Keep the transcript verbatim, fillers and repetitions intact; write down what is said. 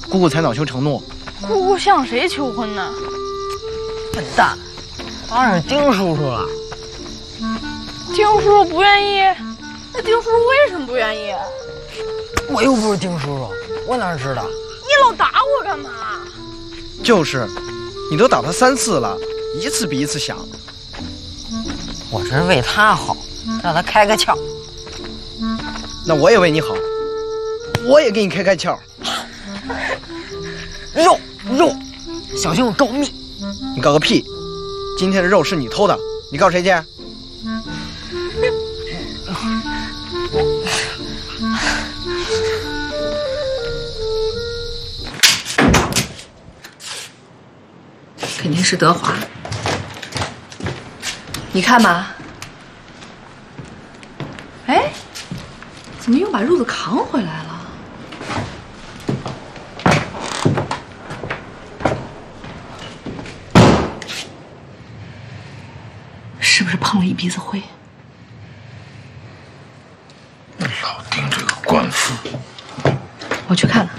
姑姑才恼羞成怒。 姑姑向谁求婚呢？ 笨蛋，当然是丁叔叔了。 丁叔叔不愿意，那丁叔叔为什么不愿意？ 我又不是丁叔叔，我哪知道？ 你老打我干嘛？ 就是，你都打他三次了，一次比一次响。 我这是为他好，让他开个窍。 那我也为你好，我也给你开开窍。 肉肉，小心我告密！ 你告个屁！今天的肉是你偷的，你告谁去？ 肯定是德华。你看吧，哎，怎么又把褥子扛回来了？是不是碰了一鼻子灰？ 老丁这个官夫， 我去看看。